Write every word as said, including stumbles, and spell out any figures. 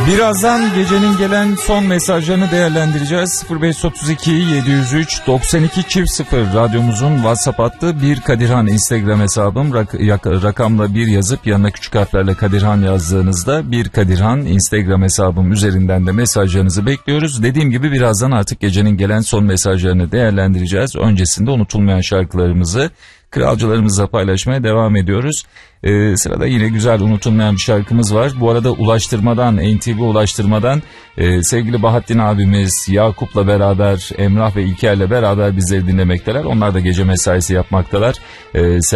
Birazdan gecenin gelen son mesajlarını değerlendireceğiz. sıfır beş otuz iki yedi yüz üç doksan iki çift sıfır radyomuzun WhatsApp hattı. Bir Kadirhan Instagram hesabım. Rak- rakamla bir yazıp yanına küçük harflerle Kadirhan yazdığınızda Bir Kadirhan Instagram hesabım üzerinden de mesajlarınızı bekliyoruz. Dediğim gibi birazdan artık gecenin gelen son mesajlarını değerlendireceğiz. Öncesinde unutulmayan şarkılarımızı kralcılarımızla paylaşmaya devam ediyoruz. Ee, sırada yine güzel unutulmayan bir şarkımız var. Bu arada Ulaştırma'dan, N T V Ulaştırma'dan e, sevgili Bahattin abimiz Yakup'la beraber, Emrah ve İlker'le beraber bizleri dinlemekteler. Onlar da gece mesaisi yapmaktalar. E,